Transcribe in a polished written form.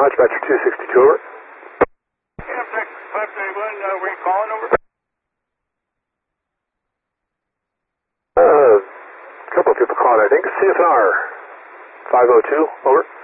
Dispatcher 262, over. FX 531, were you calling over? A couple of people calling, I think. CFR 502, over.